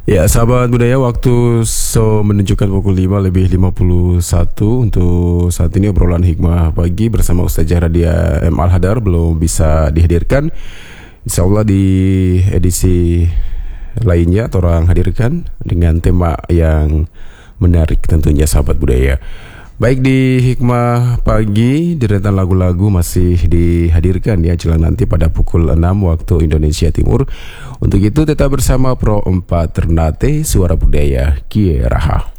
Ya, sahabat budaya, waktu menunjukkan pukul 5:51 untuk saat ini obrolan hikmah pagi bersama Ustaz Radia M. Al-Hadar belum bisa dihadirkan. Insya Allah di edisi lainnya orang hadirkan dengan tema yang menarik tentunya sahabat budaya. Baik, di Hikmah Pagi deretan lagu-lagu masih dihadirkan ya jelang nanti pada pukul 6 waktu Indonesia Timur. Untuk itu tetap bersama Pro 4 Ternate Suara Budaya Kie Raha.